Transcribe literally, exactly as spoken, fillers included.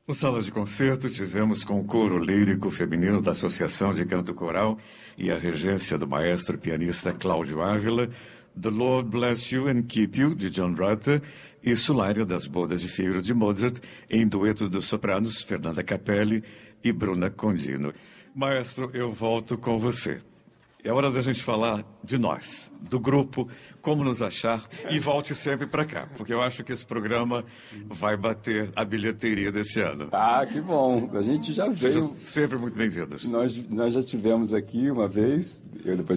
No Sala de Concerto, tivemos com o coro lírico feminino da Associação de Canto Coral e a regência do maestro e pianista Cláudio Ávila, The Lord Bless You and Keep You, de John Rutter, e Sulária das Bodas de Figaro, de Mozart, em dueto dos sopranos Fernanda Capelli e Bruna Condino. Maestro, eu volto com você. É hora da gente falar de nós, do grupo, como nos achar, e volte sempre para cá, porque eu acho que esse programa vai bater a bilheteria desse ano. Ah, que bom. A gente já veio... Sejam sempre muito bem-vindos. Nós, nós já tivemos aqui uma vez, eu depois